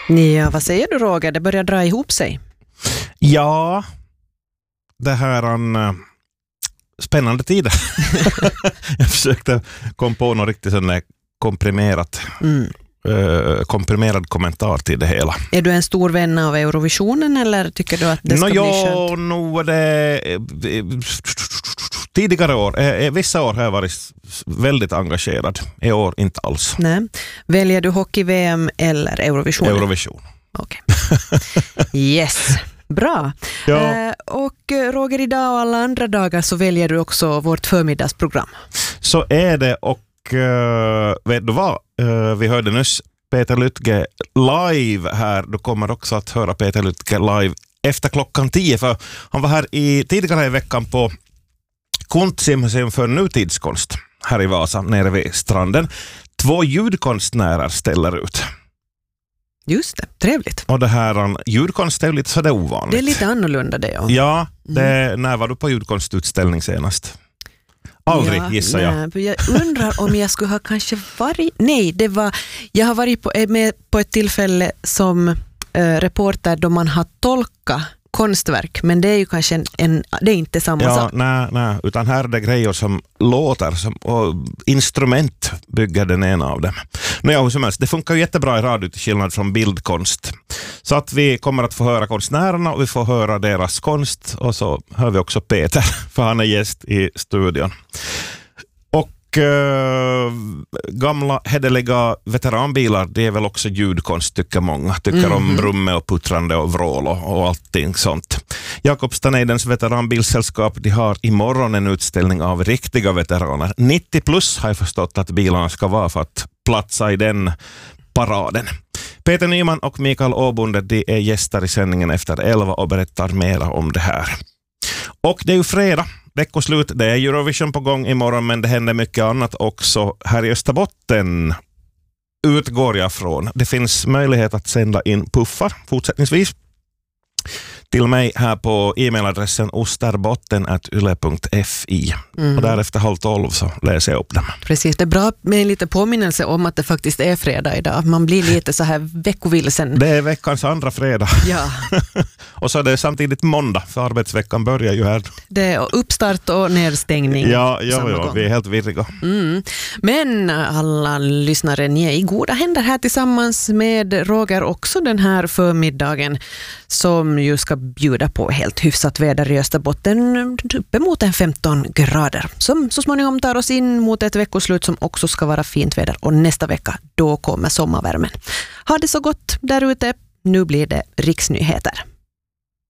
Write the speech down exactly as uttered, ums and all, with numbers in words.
Ja, vad säger du Roger? Det börjar dra ihop sig. Ja, det här är en uh, spännande tider. Jag försökte komma på något riktigt sån komprimerat mm. uh, komprimerad kommentar till det hela. Är du en stor vän av Eurovisionen eller tycker du att det ska no, bli skönt? Ja, nog är det tidigare år. Eh, vissa år har jag varit väldigt engagerad. I år inte alls. Nej. Väljer du hockey-V M eller Eurovision? Eurovision. Okej. Okay. Yes. Bra. Ja. Eh, och Roger, idag och alla andra dagar så väljer du också vårt förmiddagsprogram. Så är det, och uh, vet du vad? Uh, vi hörde nyss Peter Lütge live här. Du kommer också att höra Peter Lütge live efter klockan tio, för han var här i, tidigare i veckan på Kunstmuseum för nutidskonst här i Vasa, nere vid stranden. Två ljudkonstnärer ställer ut. Just det, trevligt. Och det här ljudkonst är lite så det är ovanligt. Det är lite annorlunda det, ja. Ja, det, mm. när var du på ljudkonstutställning senast? Aldrig, ja, gissar jag. Nej, jag undrar om jag skulle ha kanske varit... Nej, det var... Jag har varit på, med på ett tillfälle som äh, reporter då man har tolkat konstverk, men det är ju kanske en, en det är inte samma ja, sak. Nej, nej, utan här är det grejer som låter som, och instrument bygger den ena av dem. Men ja, hur som helst, det funkar ju jättebra i radio till skillnad från bildkonst. Så att vi kommer att få höra konstnärerna och vi får höra deras konst, och så hör vi också Peter, för han är gäst i studion. Uh, gamla hederliga veteranbilar, det är väl också ljudkonst, tycker många. Tycker mm-hmm. om brumme och puttrande och vrål och, och allting sånt. Jakob Staneidens veteranbilsällskap, de har imorgon en utställning av riktiga veteraner. nittio plus har jag förstått att bilarna ska vara för att platsa i den paraden. Peter Nyman och Mikael Åbunde, de är gäster i sändningen efter elva och berättar mera om det här. Och det är ju fredag. Veckoslut, det är Eurovision på gång imorgon, men det händer mycket annat också här i Österbotten, utgår jag från. Det finns möjlighet att sända in puffar fortsättningsvis till mig här på e-mailadressen osterbotten snabel-a yle punkt fi. Mm. Och därefter halv tolv så läser jag upp dem. Precis, det är bra med en liten påminnelse om att det faktiskt är fredag idag. Man blir lite så här veckovilsen. Det är veckans andra fredag. Ja. Och så är det samtidigt måndag, för arbetsveckan börjar ju här. Det är uppstart och nedstängning. Ja, ja, ja vi är helt virriga. Mm. Men alla lyssnare, ni är i goda händer här tillsammans med Roger också den här förmiddagen, som ju ska bjuda på helt hyfsat väder i Österbotten, uppemot en femton grader, som så småningom tar oss in mot ett veckoslut som också ska vara fint väder, och nästa vecka då kommer sommarvärmen. Ha det så gott där ute, nu blir det riksnyheter.